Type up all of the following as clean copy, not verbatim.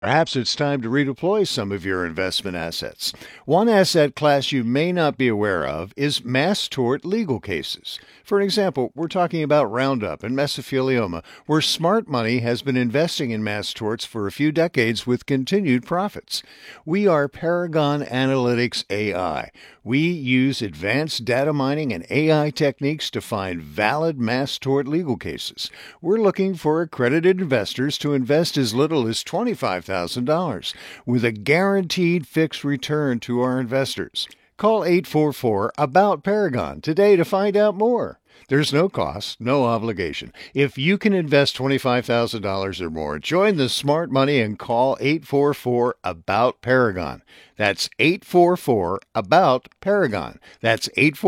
Perhaps it's time to redeploy some of your investment assets. One asset class you may not be aware of is mass tort legal cases. For an example, we're talking about Roundup and mesothelioma, where smart money has been investing in mass torts for a few decades with continued profits. We are Paragon Analytics AI. We use advanced data mining and AI techniques to find valid mass tort legal cases. We're looking for accredited investors to invest as little as $25,000 with a guaranteed fixed return to our investors. Call 844-ABOUT-PARAGON today to find out more. There's no cost, no obligation. If you can invest $25,000 or more, join the smart money and call 844-ABOUT-PARAGON. That's 844-ABOUT-PARAGON. That's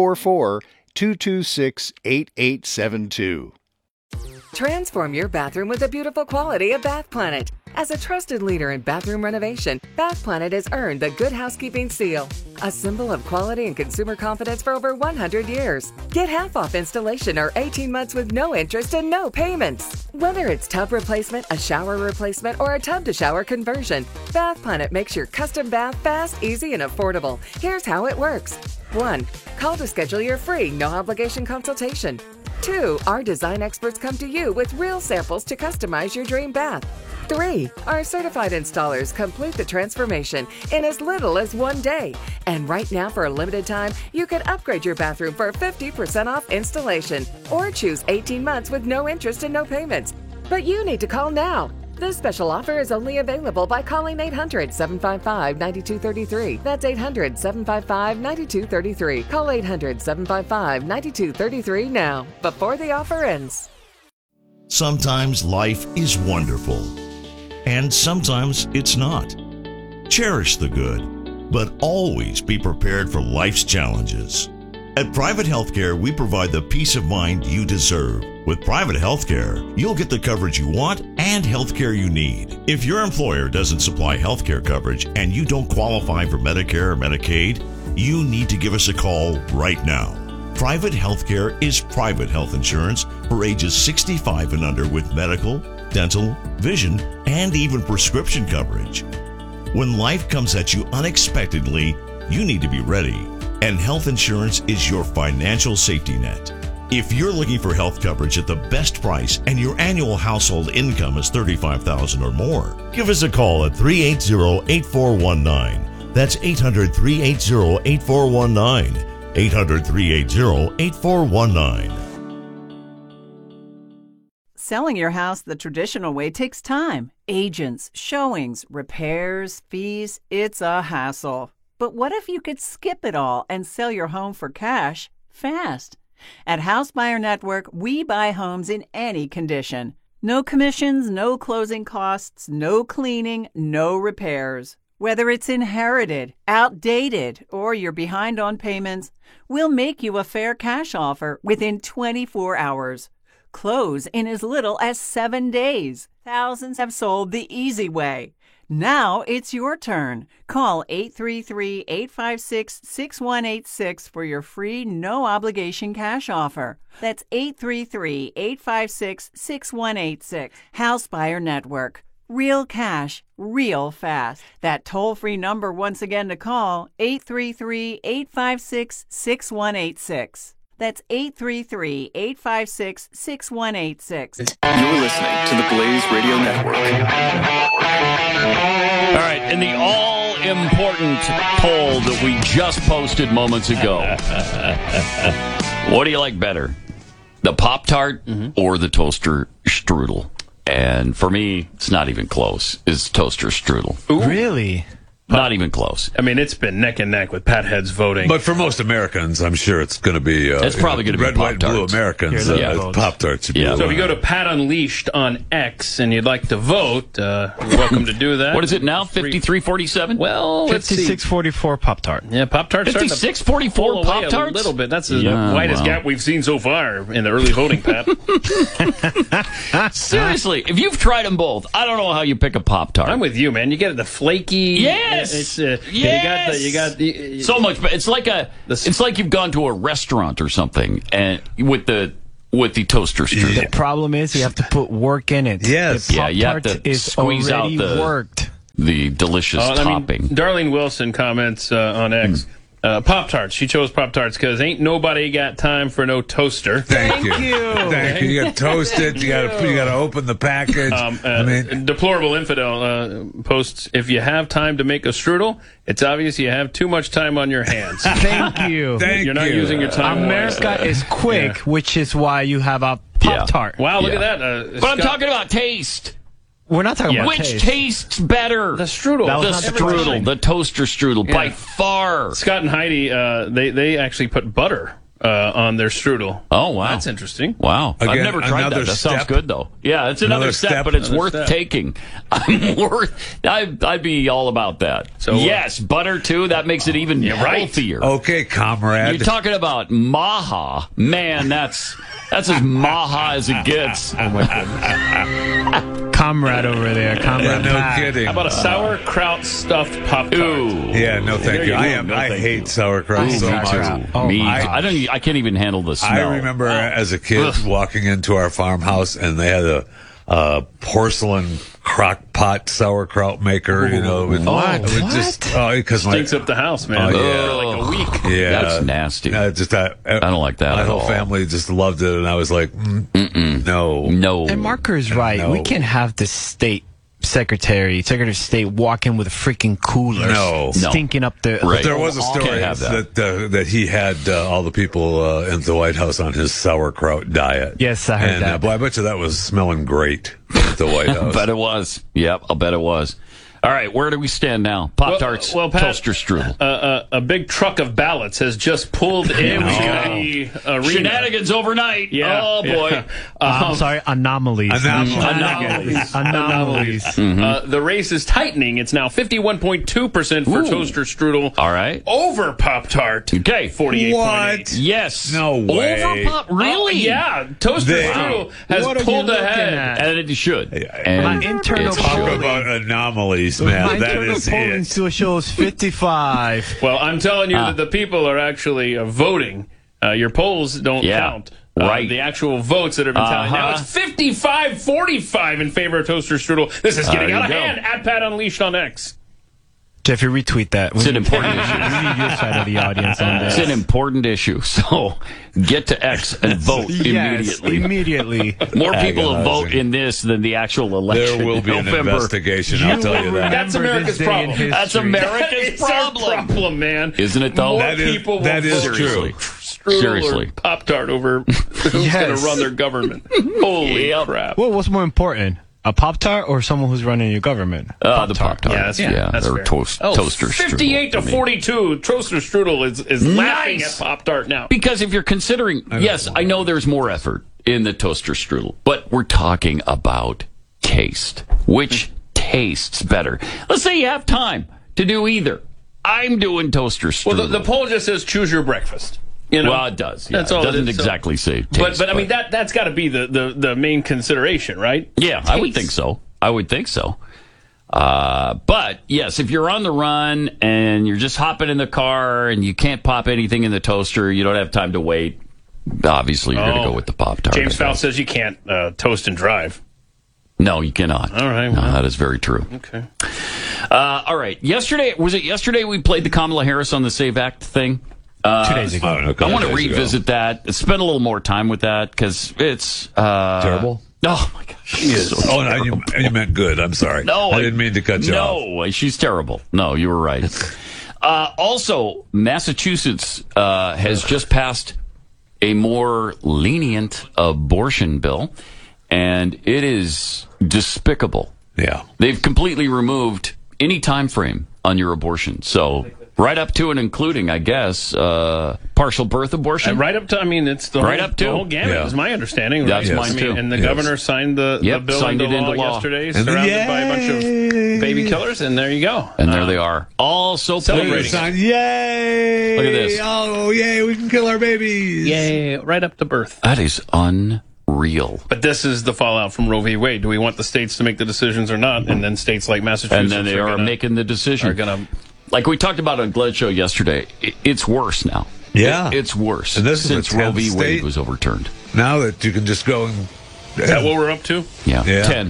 844-226-8872. Transform your bathroom with the beautiful quality of Bath Planet. As a trusted leader in bathroom renovation, Bath Planet has earned the Good Housekeeping seal, a symbol of quality and consumer confidence for over 100 years. Get half off installation or 18 months with no interest and no payments. Whether it's tub replacement, a shower replacement, or a tub-to-shower conversion, Bath Planet makes your custom bath fast, easy, and affordable. Here's how it works. 1. Call to schedule your free, no-obligation consultation. 2. Our design experts come to you with real samples to customize your dream bath. 3. Our certified installers complete the transformation in as little as 1 day. And right now, for a limited time, you can upgrade your bathroom for 50% off installation or choose 18 months with no interest and no payments. But you need to call now. This special offer is only available by calling 800-755-9233. That's 800-755-9233. Call 800-755-9233 now, before the offer ends. Sometimes life is wonderful, and sometimes it's not. Cherish the good, but always be prepared for life's challenges. At Private Healthcare, we provide the peace of mind you deserve. With Private Healthcare, you'll get the coverage you want and healthcare you need. If your employer doesn't supply healthcare coverage and you don't qualify for Medicare or Medicaid, you need to give us a call right now. Private Healthcare is private health insurance for ages 65 and under with medical, dental, vision, and even prescription coverage. When life comes at you unexpectedly, you need to be ready. And health insurance is your financial safety net. If you're looking for health coverage at the best price and your annual household income is $35,000 or more, give us a call at 380-8419. That's 800-380-8419. 800-380-8419. Selling your house the traditional way takes time. Agents, showings, repairs, fees, it's a hassle. But what if you could skip it all and sell your home for cash fast? At House Buyer Network, we buy homes in any condition. No commissions, no closing costs, no cleaning, no repairs. Whether it's inherited, outdated, or you're behind on payments, we'll make you a fair cash offer within 24 hours. Close in as little as 7 days. Thousands have sold the easy way. Now it's your turn. Call 833-856-6186 for your free, no-obligation cash offer. That's 833-856-6186. House Buyer Network. Real cash, real fast. That toll-free number once again to call, 833-856-6186. That's 833-856-6186. You're listening to the Blaze Radio Network. All right, and the all-important poll that we just posted moments ago. What do you like better, the Pop-Tart or the toaster strudel? And for me, it's not even close. It's toaster strudel. Ooh. Really? Not even close. I mean, it's been neck and neck with Pat Heads voting. But for most Americans, I'm sure it's going to be... it's probably going to be red, white, blue Americans. Pop-Tarts. Yeah. So if you go to Pat Unleashed on X and you'd like to vote, you're welcome to do that. What is it now, 53-47? Well, let's see. 56-44 Pop-Tart. Yeah, Pop-Tarts 56-44 Pop-Tarts? A little bit. That's the widest gap we've seen so far in the early voting, Pat. Seriously, if you've tried them both, I don't know how you pick a Pop-Tart. I'm with you, man. You get the flaky... Yes! It's, yes! You got the so much, but it's like you've gone to a restaurant or something and with the toaster strudel. The problem is you have to put work in it. Yes. The you have to is squeeze out the worked. the delicious topping. Darlene Wilson comments on X. Pop-Tarts. She chose Pop-Tarts because ain't nobody got time for no toaster. Thank you. Thank you. You got to toast it. You got to open the package. Deplorable Infidel posts, if you have time to make a strudel, it's obvious you have too much time on your hands. Thank you. You're not using your time America wisely. is quick, which is why you have a Pop-Tart. Wow, look at that. But I'm talking about taste. We're not talking about Which taste. tastes better? The strudel. The toaster strudel, by far. Scott and Heidi, they actually put butter on their strudel. Oh, wow. That's interesting. Wow. Again, I've never tried that. That sounds good, though. Yeah, it's another step, but it's worth taking. I'd be all about that. So yes, butter, too. That makes it even healthier. Okay, comrade. You're talking about maha. Man, that's as maha as it gets. Oh, my goodness. Comrade over there. Comrade. No kidding. How about a sauerkraut stuffed Pop-Tart? Yeah, no, thank you. I hate sauerkraut so much. I can't even handle the smell. I remember as a kid walking into our farmhouse and they had a porcelain crock pot sauerkraut maker. You know, because stinks up the house, man. Like a week. Yeah, that's nasty. I don't like that. My whole family just loved it, and I was like, no. And Marker's right. No. We can't have the Secretary of State walking with freaking coolers, stinking up the. But there was a story that he had all the people in the White House on his sauerkraut diet. Yes, I heard that. Boy, I bet you that was smelling great at the White House. I bet it was. Yep, I'll bet it was. All right, where do we stand now? Pop-Tarts, Pat, toaster strudel. A big truck of ballots has just pulled in the arena. Shenanigans overnight. Yeah. Oh, boy. I'm sorry, anomalies. Anomalies. Mm-hmm. The race is tightening. It's now 51.2% for toaster strudel. All right. Over Pop-Tart. Okay. 48.8. What? Yes. No way. Over Pop? Really? Yeah. Toaster strudel has pulled ahead. And it should. And my internal talk about anomalies, man. That is polling still shows 55. Well, I'm telling you that the people are actually voting. Your polls don't count. Right. The actual votes that have been tallied. Now it's 55-45 in favor of toaster strudel. This is getting out of hand. At Pat Unleashed on X. Jeffy, retweet that. It's an important issue. We need your side of the audience on this. It's an important issue. So get to X and vote immediately. Immediately. More people will vote in this than the actual election. There will be an investigation, I'll tell you that. That's America's problem. That's America's problem, man. Isn't it, though? More people will that is vote true. Seriously. Pop-Tart over who's going to run their government. Holy crap. Well, what's more important? A Pop-Tart or someone who's running your government? The Pop-Tart. Yeah, that's they're fair. toaster strudel. 58-42. Toaster strudel is laughing at Pop-Tart now. Because if you're considering, yes, I know there's more effort in the toaster strudel, but we're talking about taste. Which tastes better? Let's say you have time to do either. I'm doing toaster strudel. Well, the poll just says choose your breakfast. You know? Well, it does. Yeah. That's all it doesn't it is, exactly say taste. But I mean, that's got to be the main consideration, right? Yeah, taste. I would think so. But, yes, if you're on the run and you're just hopping in the car and you can't pop anything in the toaster, you don't have time to wait, obviously you're going to go with the Pop-Tart. James Faust says you can't toast and drive. No, you cannot. All right. No, that is very true. Okay. All right. Yesterday we played the Kamala Harris on the Save Act thing? 2 days ago. I want to revisit that. Spend a little more time with that because it's terrible. Oh my gosh! You meant good. I'm sorry. No, I didn't mean to cut you off. No, she's terrible. No, you were right. Also, Massachusetts has just passed a more lenient abortion bill, and it is despicable. Yeah, they've completely removed any time frame on your abortion. So. Right up to and including, I guess, partial birth abortion. Right up to, I mean, it's the whole gamut, is my understanding. That's right? mine, too. And the governor signed the bill into law yesterday, surrounded by a bunch of baby killers, and there you go. And there they are. All so celebrating. Yay! Look at this. Oh, yay, we can kill our babies. Yay, right up to birth. That is unreal. But this is the fallout from Roe v. Wade. Do we want the states to make the decisions or not? And then states like Massachusetts and then they are making the decision. Are going to... Like we talked about on Glad Show yesterday, it's worse now. Yeah. It's worse and this since Roe v. Wade was overturned. Now that you can just go and... Is that what we're up to? Yeah. 10.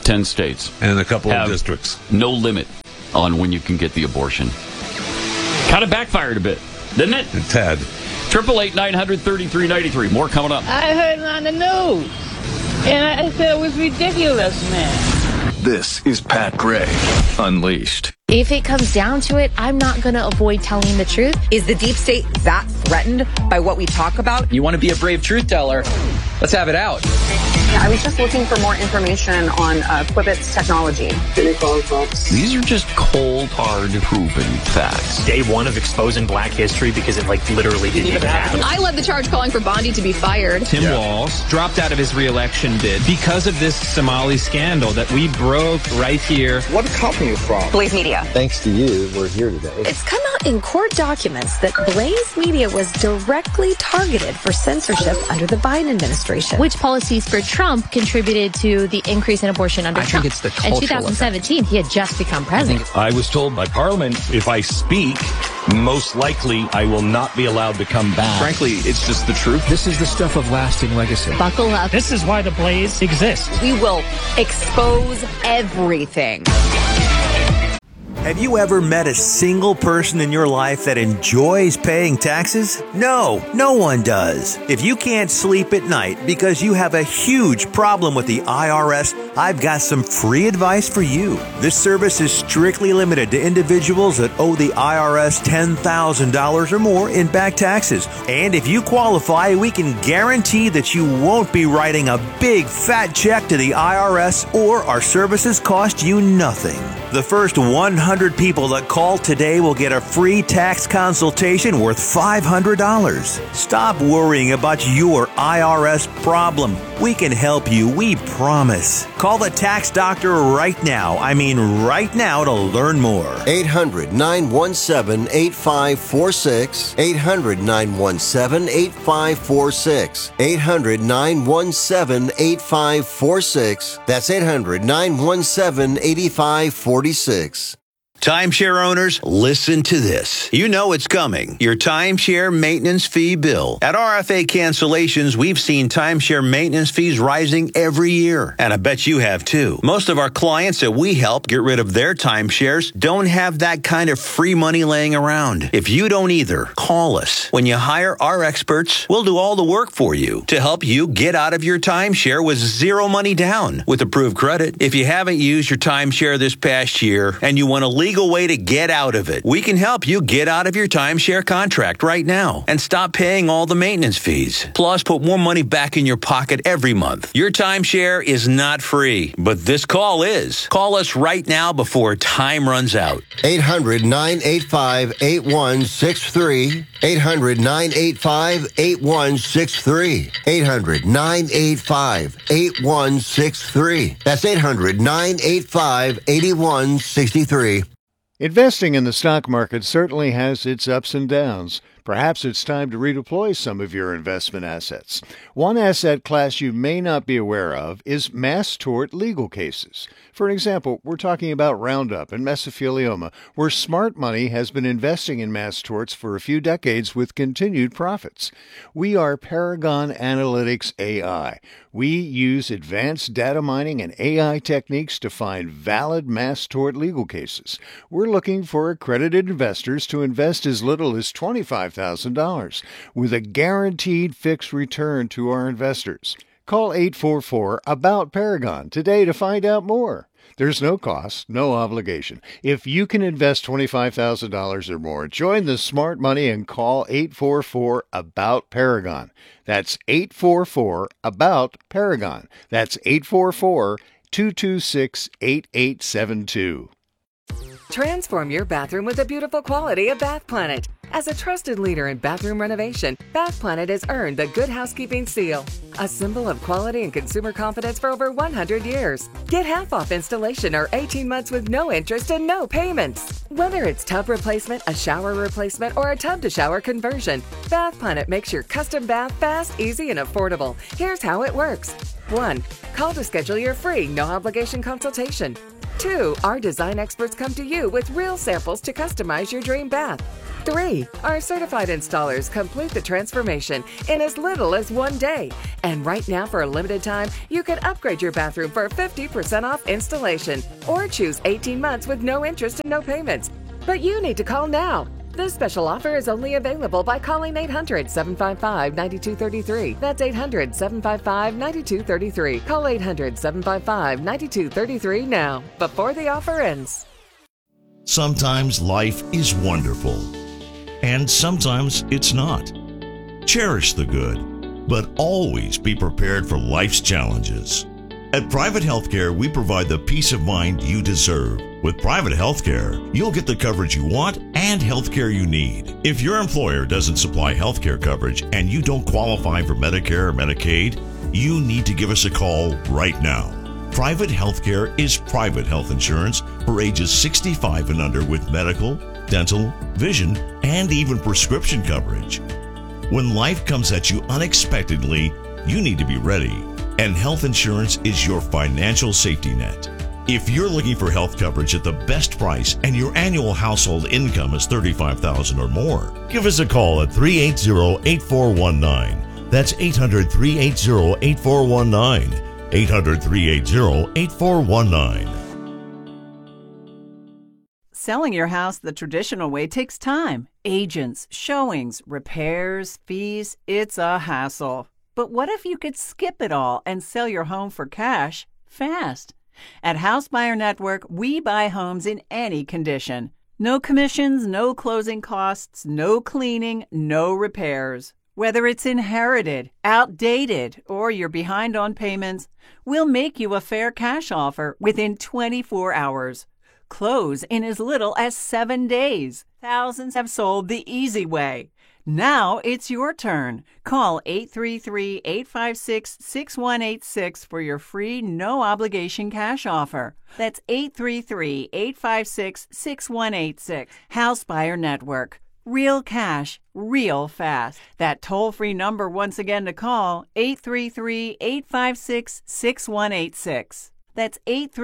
10 states. And a couple have of districts. No limit on when you can get the abortion. Kind of backfired a bit, didn't it? And Ted. 888-900-3393. More coming up. I heard it on the news, and I said it was ridiculous, man. This is Pat Gray Unleashed. If it comes down to it, I'm not going to avoid telling the truth. Is the deep state that threatened by what we talk about? You want to be a brave truth teller? Let's have it out. Yeah, I was just looking for more information on Quibbit's technology. These are just cold, hard, proven facts. Day one of exposing black history because it literally didn't even happen. I led the charge calling for Bondi to be fired. Tim Walz dropped out of his re-election bid because of this Somali scandal that we broke right here. What company are you from? Blaze Media. Thanks to you, we're here today. It's come out in court documents that Blaze Media was directly targeted for censorship under the Biden administration. Which policies for Trump contributed to the increase in abortion under Trump? I think it's the cultural In 2017, he had just become president. I was told by Parliament, if I speak, most likely I will not be allowed to come back. Frankly, it's just the truth. This is the stuff of lasting legacy. Buckle up. This is why the Blaze exists. We will expose everything. Have you ever met a single person in your life that enjoys paying taxes? No, no one does. If you can't sleep at night because you have a huge problem with the IRS, I've got some free advice for you. This service is strictly limited to individuals that owe the IRS $10,000 or more in back taxes. And if you qualify, we can guarantee that you won't be writing a big fat check to the IRS, or our services cost you nothing. The first 100 people that call today will get a free tax consultation worth $500. Stop worrying about your IRS problem. We can help you, we promise. Call the tax doctor right now. I mean right now, to learn more. 800-917-8546. 800-917-8546. 800-917-8546. That's 800-917-8546. Timeshare owners, listen to this. You know it's coming. Your timeshare maintenance fee bill. At RFA Cancellations, we've seen timeshare maintenance fees rising every year. And I bet you have too. Most of our clients that we help get rid of their timeshares don't have that kind of free money laying around. If you don't either, call us. When you hire our experts, we'll do all the work for you to help you get out of your timeshare with zero money down with approved credit. If you haven't used your timeshare this past year and you want to leave way to get out of it, we can help you get out of your timeshare contract right now and stop paying all the maintenance fees. Plus, put more money back in your pocket every month. Your timeshare is not free, but this call is. Call us right now before time runs out. 800-985-8163. 800-985-8163. 800-985-8163. That's 800-985-8163. Investing in the stock market certainly has its ups and downs. Perhaps it's time to redeploy some of your investment assets. One asset class you may not be aware of is mass tort legal cases. For example, we're talking about Roundup and mesothelioma, where smart money has been investing in mass torts for a few decades with continued profits. We are Paragon Analytics AI. We use advanced data mining and AI techniques to find valid mass tort legal cases. We're looking for accredited investors to invest as little as $25,000 with a guaranteed fixed return to our investors. Call 844-ABOUT-PARAGON today to find out more. There's no cost, no obligation. If you can invest $25,000 or more, join the smart money and call 844-ABOUT-PARAGON. That's 844-ABOUT-PARAGON. That's 844-226-8872. Transform your bathroom with the beautiful quality of Bath Planet. As a trusted leader in bathroom renovation, Bath Planet has earned the Good Housekeeping Seal, a symbol of quality and consumer confidence for over 100 years. Get half off installation or 18 months with no interest and no payments. Whether it's tub replacement, a shower replacement, or a tub-to-shower conversion, Bath Planet makes your custom bath fast, easy, and affordable. Here's how it works. 1. Call to schedule your free, no-obligation consultation. 2, our design experts come to you with real samples to customize your dream bath. 3, our certified installers complete the transformation in as little as 1 day. And right now, for a limited time, you can upgrade your bathroom for 50% off installation or choose 18 months with no interest and no payments. But you need to call now. This special offer is only available by calling 800-755-9233. That's 800-755-9233. Call 800-755-9233 now, before the offer ends. Sometimes life is wonderful, and sometimes it's not. Cherish the good, but always be prepared for life's challenges. At Private Healthcare, we provide the peace of mind you deserve. With Private Healthcare, you'll get the coverage you want and healthcare you need. If your employer doesn't supply healthcare coverage and you don't qualify for Medicare or Medicaid, you need to give us a call right now. Private Healthcare is private health insurance for ages 65 and under with medical, dental, vision, and even prescription coverage. When life comes at you unexpectedly, you need to be ready. And health insurance is your financial safety net. If you're looking for health coverage at the best price and your annual household income is $35,000 or more, give us a call at 380-8419. That's 800-380-8419. 800-380-8419. Selling your house the traditional way takes time. Agents, showings, repairs, fees, it's a hassle. But what if you could skip it all and sell your home for cash fast? At House Buyer Network, we buy homes in any condition. No commissions, no closing costs, no cleaning, no repairs. Whether it's inherited, outdated, or you're behind on payments, we'll make you a fair cash offer within 24 hours. Close in as little as 7 days. Thousands have sold the easy way. Now it's your turn. Call 833-856-6186 for your free, no-obligation cash offer. That's 833-856-6186. House Buyer Network. Real cash, real fast. That toll-free number once again to call, 833-856-6186. That's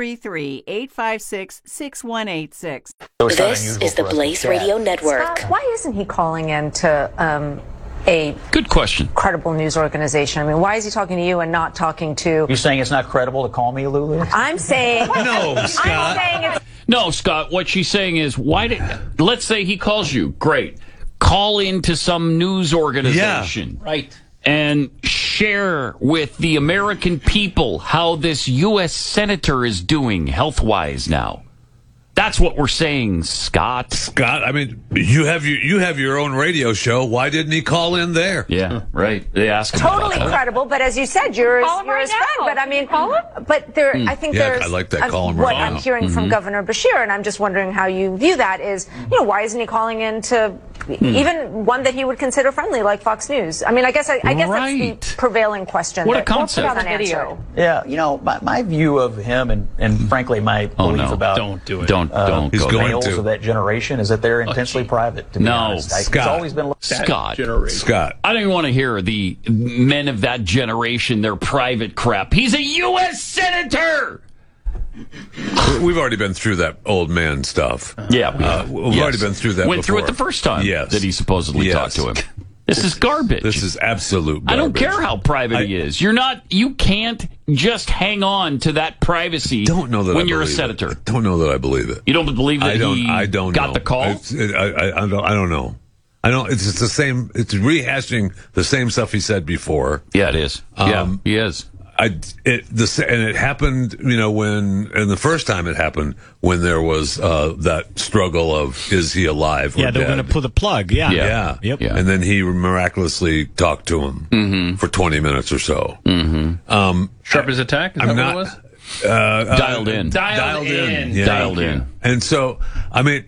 833-856-6186. This is the Blaze Radio Network. Why isn't he calling in to a good question credible news organization? I mean, why is he talking to you and not talking to... You're saying it's not credible to call me, Lulu? I'm saying... No, Scott. I'm saying it's... No, Scott, what she's saying is, let's say he calls you. Great. Call into some news organization. Yeah. Right. And share with the American people how this U.S. senator is doing health-wise now. That's what we're saying, Scott. Scott, I mean, you have your own radio show. Why didn't he call in there? Yeah, right. They ask him totally about that. credible, but as you said, you're his friend. But I mean, but there, I think there's. I like that. Call him what right I'm now. hearing from Governor Beshear, and I'm just wondering how you view that. Is why isn't he calling in to even one that he would consider friendly, like Fox News? I mean, I guess that's the prevailing question. What a concept! Yeah, my view of him and frankly my belief about don't do it. The males of that generation is that they're intensely private. To be honest. Scott. It's always been Scott. I don't even want to hear the men of that generation, their private crap. He's a U.S. senator. We've already been through that old man stuff. Yeah, we've already been through that. Went through it the first time that he supposedly talked to him. This is garbage. This is absolute garbage. I don't care how private he is. You can't just hang on to that privacy when you're a senator. I don't know that I believe it. You don't believe that I don't got know. the call? I don't know. It's the same. It's rehashing the same stuff he said before. Yeah, it is. He is. And it happened, and the first time it happened when there was that struggle of is he alive or dead? They were going to pull the plug. Yeah. And then he miraculously talked to him for 20 minutes or so. Sharp as a tack. Is that what it was? Dialed in. Dialed in. Yeah. Dialed in. And so, I mean,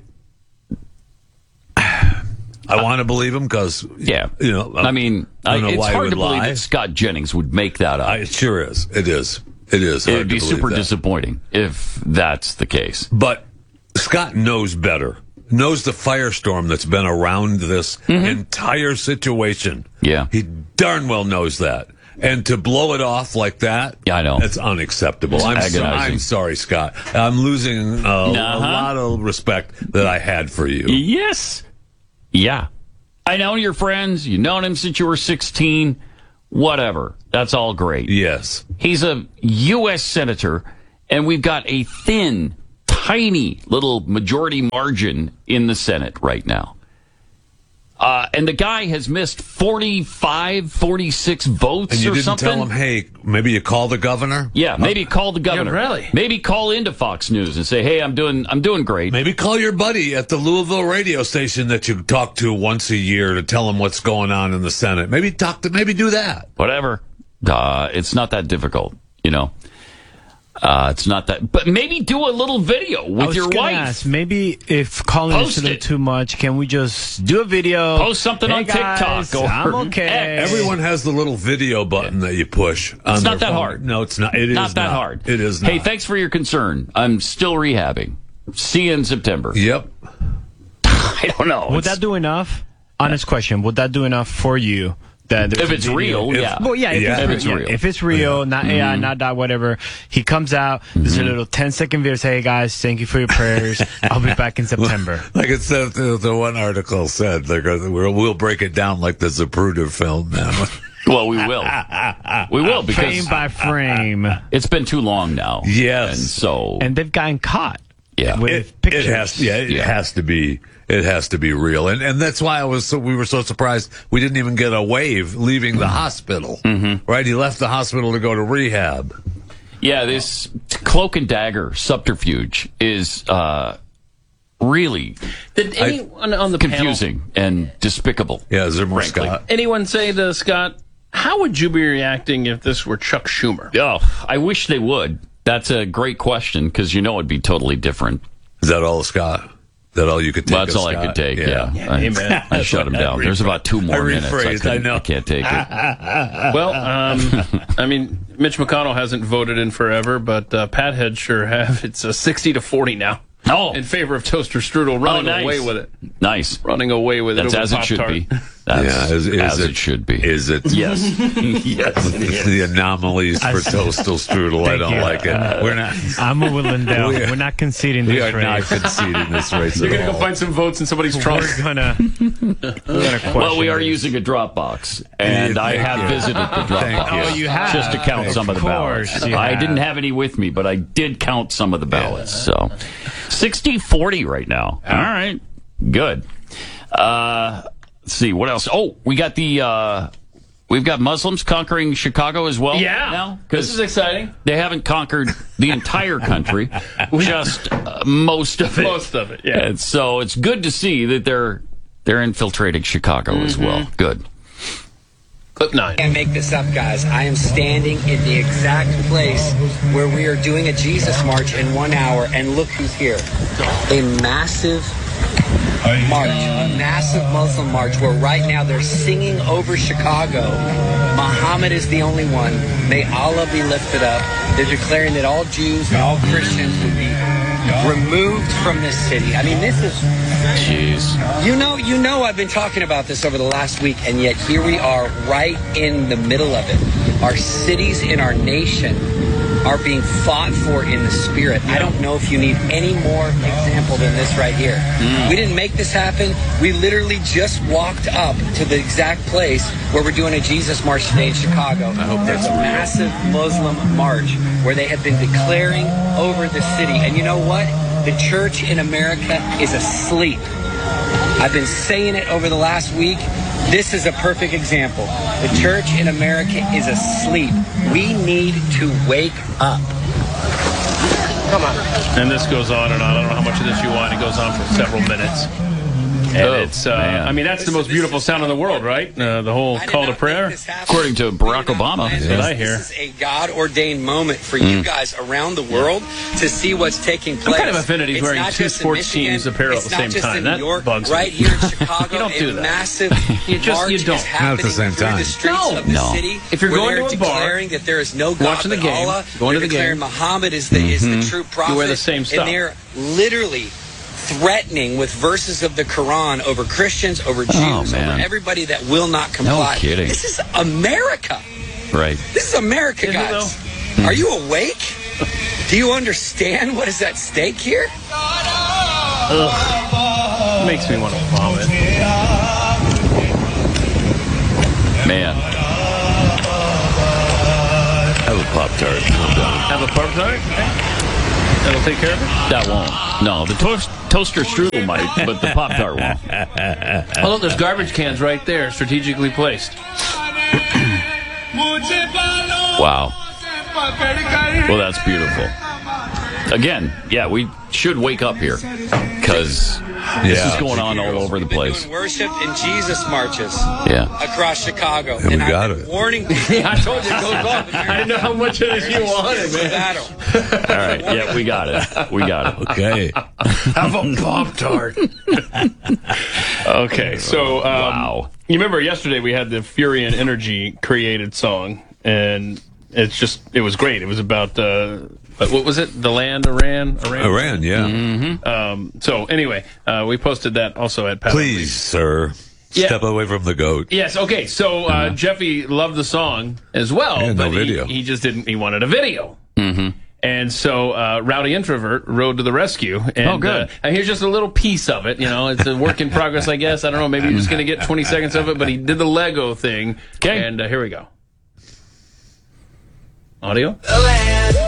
I want to believe him because, I mean, it's hard to believe that Scott Jennings would make that up. It sure is. It is. It is. It would be super disappointing if that's the case. But Scott knows better. Knows the firestorm that's been around this entire situation. Yeah. He darn well knows that. And to blow it off like that, I know. That's unacceptable. I'm sorry, Scott. I'm losing a lot of respect that I had for you. Yes. Yeah. I know your friends. You've known him since you were 16. Whatever. That's all great. Yes. He's a U.S. senator, and we've got a thin, tiny little majority margin in the Senate right now. And the guy has missed 45, 46 votes or something. And you didn't tell him, hey, maybe you call the governor? Yeah, maybe call the governor. Yeah, really? Maybe call into Fox News and say, hey, I'm doing great. Maybe call your buddy at the Louisville radio station that you talk to once a year to tell him what's going on in the Senate. Maybe do that. Whatever. It's not that difficult, you know. It's not that, but maybe do a little video with your wife. Ask, maybe if calling is a little too much, can we just do a video? Post something on TikTok. I'm okay. Everyone has the little video button that you push. It's not that hard. No, it's not. It is not that hard. It is not. Hey, thanks for your concern. I'm still rehabbing. See you in September. Yep. I don't know. Would that do enough? Honest question. Would that do enough for you? If it's real, yeah. Well, yeah, if it's real. If it's real, not AI, not that, whatever. He comes out, there's a little 10-second video, say, hey, guys, thank you for your prayers. I'll be back in September. Like it said, the one article said, we'll break it down like the Zapruder film now. Well, we will. We will, because frame by frame. It's been too long now. Yes. And they've gotten caught. Yeah. With pictures. It has to be. It has to be real, and that's why we were so surprised we didn't even get a wave leaving the hospital. Right, he left the hospital to go to rehab. Yeah, this cloak and dagger subterfuge is really Did anyone on the confusing and despicable. Yeah, Zimmer frankly. Scott. Anyone say to Scott, how would you be reacting if this were Chuck Schumer? Oh, I wish they would. That's a great question, because you know it'd be totally different. Is that all, Scott? Is that all you could take? That's all I could take, yeah. Amen. I shut him down. There's about 2 more minutes. I know. I can't take it. Well, I mean, Mitch McConnell hasn't voted in forever, but Pat Head sure have. It's 60-40 now. Oh, in favor of toaster strudel, running away with it. Nice, running away with it. That's as it should be. As it should be. Is it? Yes. Yes. The anomalies for toastal strudel. I don't like it. We're not. I'm a Willendale. We're not conceding this race. We are not conceding this race. You're going to go find some votes in somebody's trunk. We're gonna question. Well, we are using a Dropbox, and I have visited the Dropbox. Oh, you have? Just to count some of the ballots. I didn't have any with me, but I did count some of the ballots. So 60-40 right now. All right. Good. Let's see what else. Oh, we've got Muslims conquering Chicago as well. Yeah, now, this is exciting. They haven't conquered the entire country, just most of it. Most of it, yeah. And so it's good to see that they're infiltrating Chicago as well. Good. Clip 9. I can't make this up, guys. I am standing in the exact place where we are doing a Jesus March in 1 hour, and look who's here. A massive march, a massive Muslim march, where right now they're singing over Chicago, Muhammad is the only one, may Allah be lifted up. They're declaring that all Jews and all Christians would be removed from this city. I mean, this is... Jeez. You know I've been talking about this over the last week, and yet here we are right in the middle of it. Our cities in our nation are being fought for in the spirit. I don't know if you need any more example than this right here. We didn't make this happen. We literally just walked up to the exact place where we're doing a Jesus March today in Chicago. I hope there's a massive Muslim march where they have been declaring over the city. And you know what? The church in America is asleep. I've been saying it over the last week. This is a perfect example. The church in America is asleep. We need to wake up. Come on. And this goes on and on. I don't know how much of this you want. It goes on for several minutes. And it's, I mean, that's the most beautiful sound in the world, right? The whole call to prayer. According to Barack Obama. That's what I hear. This is a God-ordained moment for you guys around the world to see what's taking place. I'm kind of offended he's wearing 2 sports teams apparel at the same time. That bugs me. Right here in Chicago, you don't do that. Massive you don't. Not at the same time. The streets of the city, if you're going to a bar, declaring that there is no God watching the but game, Allah, going to the declaring game, Muhammad is the true prophet. You wear the same stuff. And they're literally threatening with verses of the Quran over Christians, over Jews, over everybody that will not comply. No kidding. This is America. Right. This is America, guys. Are you awake? Do you understand what is at stake here? Ugh. Makes me want to vomit. Man. Have a Pop-Tart. Have a Pop-Tart? Okay. That'll take care of it? That won't. No, the toaster strudel might, but the Pop-Tart won't. Oh, look, there's garbage cans right there, strategically placed. Wow. Well, that's beautiful. Again, yeah, we should wake up here because this is going on all over the place. Doing worship and Jesus marches across Chicago. And we got it. Warning people. Yeah, I told you it goes on. I didn't know how much of this you wanted, man. All right, yeah, we got it. We got it. Okay. Have a Pop-Tart. Okay, so wow. You remember yesterday we had the Fury and Energy created song, and it was great. It was about what was it? The land, Iran, yeah. Mm-hmm. So anyway, we posted that also at Pat. Please, sir, step away from the goat. Yes. Okay. So Jeffy loved the song as well, but video. He just didn't. He wanted a video. Mm-hmm. And so Rowdy Introvert rode to the rescue. And, good. And here's just a little piece of it. You know, it's a work in progress, I guess. I don't know. Maybe you're just going to get 20 seconds of it, but he did the Lego thing. Okay. And here we go. Audio?